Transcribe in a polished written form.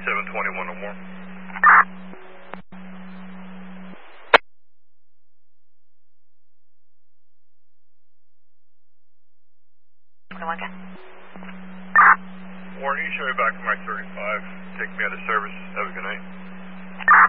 721 or more. Warren, you show me back to my 35. Take me out of service. Have a good night.